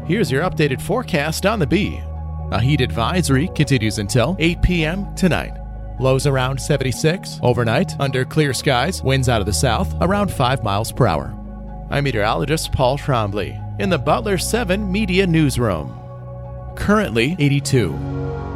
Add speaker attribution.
Speaker 1: Here's your updated forecast on the Bee. A heat advisory continues until 8 p.m. tonight. Lows around 76. Overnight, under clear skies, winds out of the south around 5 miles per hour. I'm meteorologist Paul Trombley in the Butler 7 Media Newsroom. Currently 82.